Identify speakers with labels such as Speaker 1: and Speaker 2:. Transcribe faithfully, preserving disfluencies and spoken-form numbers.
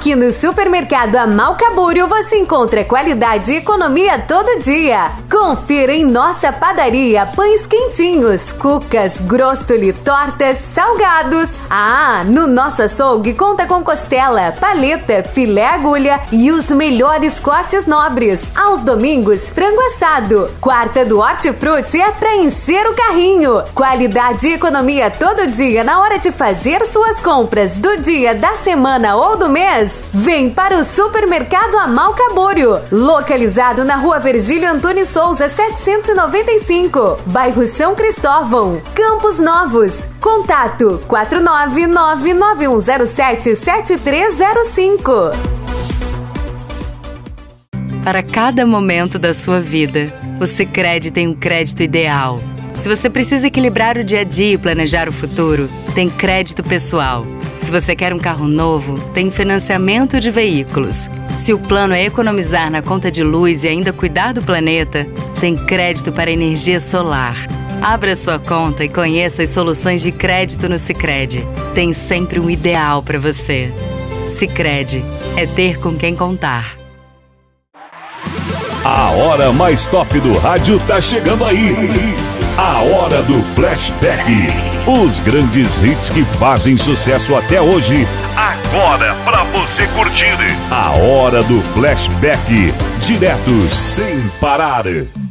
Speaker 1: Aqui no Supermercado Amalcabúrio você encontra qualidade e economia todo dia. Confira em nossa padaria pães quentinhos, cucas, grostoli, tortas, salgados. Ah, no nosso açougue conta com costela, paleta, filé agulha e os melhores cortes nobres. Aos domingos, frango assado. Quarta do Hortifruti é pra encher o carrinho. Qualidade e economia todo dia na hora de fazer suas compras do dia, da semana ou do mês. Vem para o Supermercado Amalcabúrio, localizado na Rua Virgílio Antônio Souza, setecentos e noventa e cinco, bairro São Cristóvão, Campos Novos. Contato quatro nove nove nove um zero sete sete três zero cinco.
Speaker 2: Para cada momento da sua vida, o Sicredi tem um crédito ideal. Se você precisa equilibrar o dia a dia e planejar o futuro, tem crédito pessoal. Se você quer um carro novo, tem financiamento de veículos. Se o plano é economizar na conta de luz e ainda cuidar do planeta, tem crédito para energia solar. Abra sua conta e conheça as soluções de crédito no Sicredi. Tem sempre um ideal para você. Sicredi é ter com quem contar.
Speaker 3: A hora mais top do rádio tá chegando aí. A hora do Flashback. Os grandes hits que fazem sucesso até hoje. Agora pra você curtir. A hora do Flashback. Direto sem parar.